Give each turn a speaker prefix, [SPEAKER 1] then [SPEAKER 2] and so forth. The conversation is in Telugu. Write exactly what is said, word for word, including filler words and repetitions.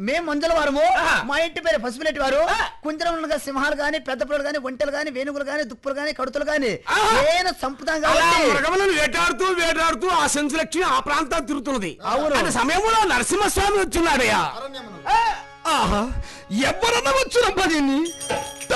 [SPEAKER 1] మేము మంజుల వారము మా ఇంటి పేరు పసుపులెట్టి వారు కుంజరంగా సింహాలు గాని పెద్ద పిల్లలు గాని ఒంటెలు గాని వేణుగులు గాని దుప్పులు గాని కడుతులు గాని నేను సంపుతాం కాబట్టి
[SPEAKER 2] మృగములను వేటాడుతూ వేటాడుతూ ఆ సెంచులక్ష్మి ఆ ప్రాంతాన్ని తిరుగుతున్నది.
[SPEAKER 1] అవును
[SPEAKER 2] సమయంలో నరసింహస్వామి వచ్చున్నాడయ్యా. ఆహా ఎవరన్నా వచ్చునప్ప దీన్ని